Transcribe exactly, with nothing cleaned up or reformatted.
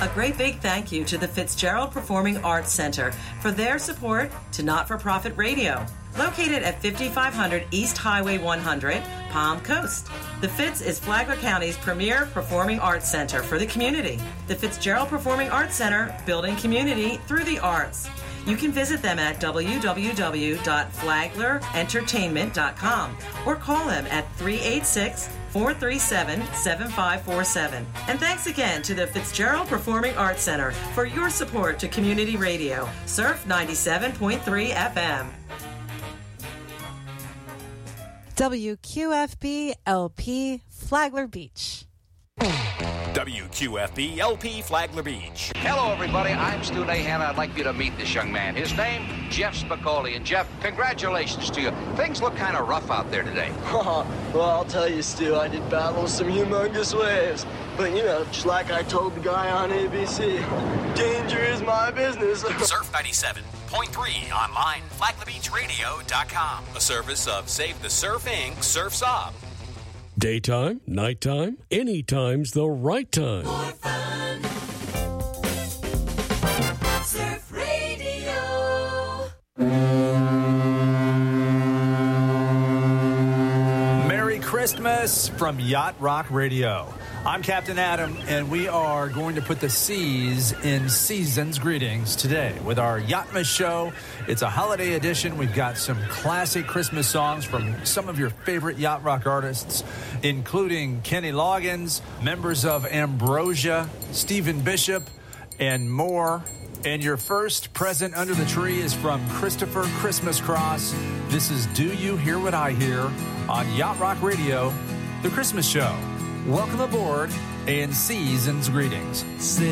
A great big thank you to the Fitzgerald Performing Arts Center for their support to Not-for-Profit Radio. Located at fifty-five hundred East Highway one hundred, Palm Coast. The Fitz is Flagler County's premier performing arts center for the community. The Fitzgerald Performing Arts Center, building community through the arts. You can visit them at w w w dot flagler entertainment dot com or call them at three eight six, four three seven, seven five four seven. And thanks again to the Fitzgerald Performing Arts Center for your support to community radio. Surf ninety-seven point three F M. W Q F B L P Flagler Beach. W Q F B L P Flagler Beach. Hello, everybody. I'm Stu Nahan. I'd like you to meet this young man. His name, Jeff Spicoli. And, Jeff, congratulations to you. Things look kind of rough out there today. Well, I'll tell you, Stu, I did battle some humongous waves. But, you know, just like I told the guy on A B C, danger is my business. Surf ninety-seven point three online, flagler beach radio dot com. A service of Save the Surf Incorporated. Surf's Up. Daytime, nighttime, anytime's the right time. More fun. Surf Radio. Merry Christmas from Yacht Rock Radio. I'm Captain Adam, and we are going to put the C's in Season's Greetings today with our Yachtmas show. It's a holiday edition. We've got some classic Christmas songs from some of your favorite Yacht Rock artists, including Kenny Loggins, members of Ambrosia, Stephen Bishop, and more. And your first present under the tree is from Christopher Christmas Cross. This is Do You Hear What I Hear on Yacht Rock Radio, the Christmas show. Welcome aboard and Season's Greetings.